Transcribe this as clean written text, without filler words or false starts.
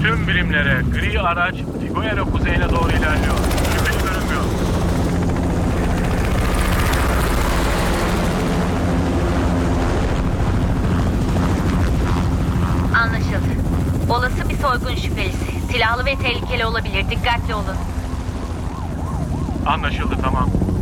Tüm birimlere gri araç Figueroa kuzeyine doğru ilerliyor. Şüpheli görünmüyor. Anlaşıldı. Olası bir soygun şüphelisi. Silahlı ve tehlikeli olabilir. Dikkatli olun. Anlaşıldı, tamam.